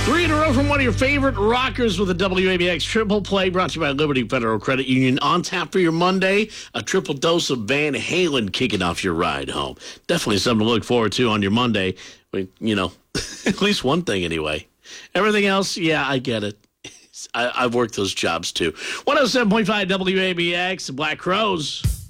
Three in a row from one of your favorite rockers with a WABX triple play brought to you by Liberty Federal Credit Union. On tap for your Monday, a triple dose of Van Halen kicking off your ride home. Definitely something to look forward to on your Monday. You know, at least one thing anyway. Everything else, yeah, I get it. I've worked those jobs too. 107.5 WABX, Black Crowes.